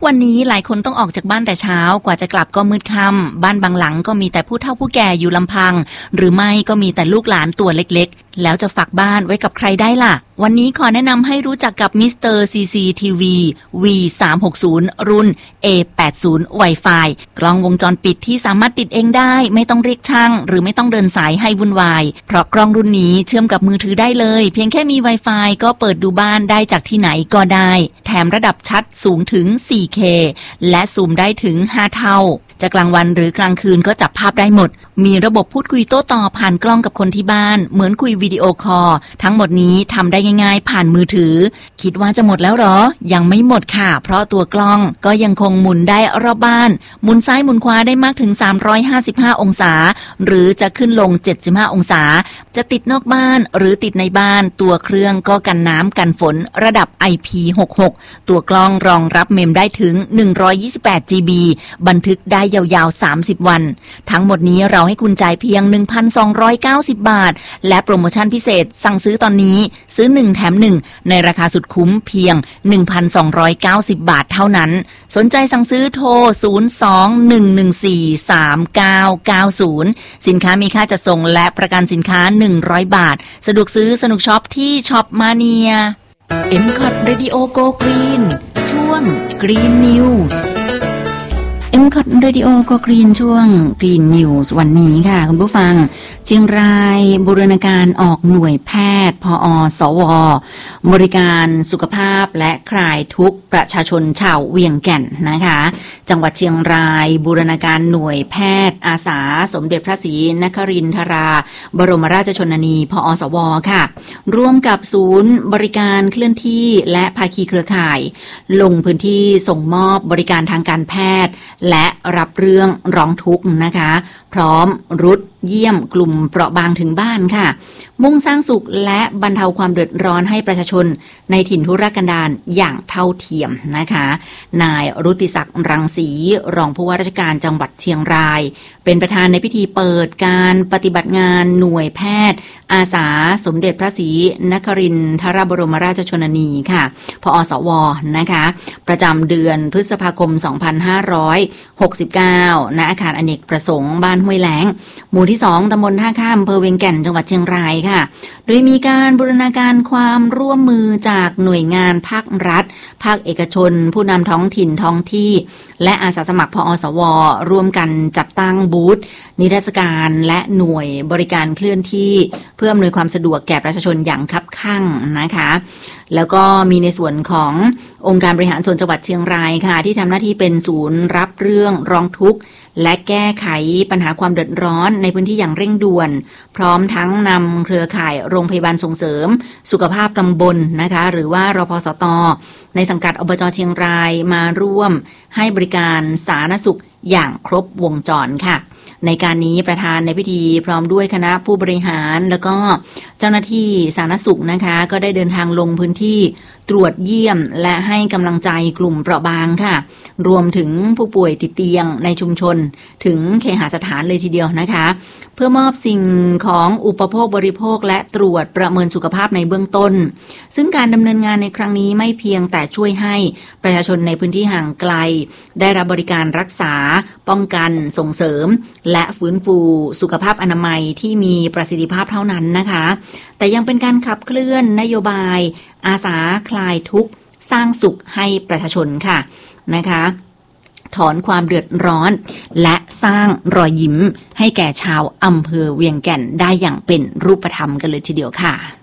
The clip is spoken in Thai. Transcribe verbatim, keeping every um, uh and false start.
กวันนี้หลายคนต้องออกจากบ้านแต่เช้ากว่าจะกลับก็มืดค่ำบ้านบางหลังก็มีแต่ผู้เฒ่าผู้แก่อยู่ลำพังหรือไม่ก็มีแต่ลูกหลานตัวเล็กๆแล้วจะฝากบ้านไว้กับใครได้ล่ะวันนี้ขอแนะนำให้รู้จักกับมิสเตอร์ ซี ซี ที วี วี สามหกศูนย์ รุ่น เอ แปดสิบ Wi-Fi กล้องวงจรปิดที่สามารถติดเองได้ไม่ต้องเรียกช่างหรือไม่ต้องเดินสายให้วุ่นวายเพราะกล้องรุ่นนี้เชื่อมกับมือถือได้เลยเพียงแค่มี Wi-Fi ก็เปิดดูบ้านได้จากที่ไหนก็ได้แถมระดับชัดสูงถึง โฟร์เค และซูมได้ถึงห้าเท่าจะกลางวันหรือกลางคืนก็จับภาพได้หมดมีระบบพูดคุยโต้ตอบผ่านกล้องกับคนที่บ้านเหมือนคุยวิดีโอคอลทั้งหมดนี้ทำได้ง่ายๆผ่านมือถือคิดว่าจะหมดแล้วหรอยังไม่หมดค่ะเพราะตัวกล้องก็ยังคงหมุนได้รอบบ้านหมุนซ้ายหมุนขวาได้มากถึงสามร้อยห้าสิบห้าองศาหรือจะขึ้นลงเจ็ดสิบห้าองศาจะติดนอกบ้านหรือติดในบ้านตัวเครื่องก็กันน้ำกันฝนระดับ ไอ พี หกสิบหก ตัวกล้องรองรับเมมได้ถึงหนึ่งร้อยยี่สิบแปด จี บี บันทึกได้ยาวๆสามสิบวันทั้งหมดนี้เราให้คุณจ่ายเพียง หนึ่งพันสองร้อยเก้าสิบ บาทและโปรโมชั่นพิเศษสั่งซื้อตอนนี้ซื้อหนึ่งแถมหนึ่งในราคาสุดคุ้มเพียง หนึ่งพันสองร้อยเก้าสิบ บาทเท่านั้นสนใจสั่งซื้อโทรศูนย์ สอง หนึ่ง หนึ่ง สี่ สาม เก้า เก้า ศูนย์สินค้ามีค่าจัดส่งและประกันสินค้าหนึ่งร้อยบาทสะดวกซื้อสนุกช็อปที่ช็อปมาเนีย เอ็ม คอท Radio Go Green ช่วง Green Newsเอ็ม คอท Radio Go Green ช่วง Green News วันนี้ค่ะคุณผู้ฟังเชียงรายบูรณาการออกหน่วยแพทย์ผอ.สว.บริการสุขภาพและคลายทุกข์ประชาชนชาวเวียงแก่นนะคะจังหวัดเชียงรายบูรณาการหน่วยแพทย์อาสาสมเด็จพระศรีนครินทราบรมราชชนนีผอ.สว.ค่ะร่วมกับศูนย์บริการเคลื่อนที่และภาคีเครือข่ายลงพื้นที่ส่งมอบบริการทางการแพทย์และรับเรื่องร้องทุกข์นะคะพร้อมรุดเยี่ยมกลุ่มเปราะบางถึงบ้านค่ะมุ่งสร้างสุขและบรรเทาความเดือดร้อนให้ประชาชนในถิ่นทุรกันดารอย่างเท่าเทียมนะคะนายรุติศักดิ์รังสีรองผู้ว่าราชการจังหวัดเชียงรายเป็นประธานในพิธีเปิดการปฏิบัติงานหน่วยแพทย์อาสาสมเด็จพระศรีนครินทราบรมราชชนนีค่ะผอ.สว.นะคะประจำเดือนพฤษภาคมสองพันห้าร้อยหกสิบเก้าณอาคารอเนกประสงค์บ้านห้วยแหลงหมู่ที่สองตำบลท่าข้ามอำเภอเวียงแก่นจังหวัดเชียงรายค่ะโดยมีการบูรณาการความร่วมมือจากหน่วยงานภาครัฐภาคเอกชนผู้นำท้องถิ่นท้องที่และอาสาสมัครผอ.สว.ร่วมกันจัดตั้งบูธนิทรรศการและหน่วยบริการเคลื่อนที่เพื่ออำนวยความสะดวกแก่ประชาชนอย่างคับคั่งนะคะแล้วก็มีในส่วนขององค์การบริหารส่วนจังหวัดเชียงรายค่ะที่ทำหน้าที่เป็นศูนย์รับเรื่องร้องทุกข์และแก้ไขปัญหาความเดือดร้อนในพื้นที่อย่างเร่งด่วนพร้อมทั้งนำเครือข่ายโรงพยาบาลส่งเสริมสุขภาพตำบลนะคะหรือว่ารพสต.ในสังกัดอบจ.เชียงรายมาร่วมให้บริการสาธารณสุขอย่างครบวงจรค่ะในการนี้ประธานในพิธีพร้อมด้วยคณะผู้บริหารแล้วก็เจ้าหน้าที่สาธารณสุขนะคะก็ได้เดินทางลงพื้นที่ตรวจเยี่ยมและให้กำลังใจกลุ่มเปราะบางค่ะรวมถึงผู้ป่วยติดเตียงในชุมชนถึงเคหสถานเลยทีเดียวนะคะเพื่อมอบสิ่งของอุปโภคบริโภคและตรวจประเมินสุขภาพในเบื้องต้นซึ่งการดำเนินงานในครั้งนี้ไม่เพียงแต่ช่วยให้ประชาชนในพื้นที่ห่างไกลได้รับบริการรักษาป้องกันส่งเสริมและฟื้นฟูสุขภาพอนามัยที่มีประสิทธิภาพเท่านั้นนะคะแต่ยังเป็นการขับเคลื่อนนโยบายอาสาคลายทุกข์สร้างสุขให้ประชาชนค่ะนะคะถอนความเดือดร้อนและสร้างรอยยิ้มให้แก่ชาวอำเภอเวียงแก่นได้อย่างเป็นรูปธรรมกันเลยทีเดียวค่ะ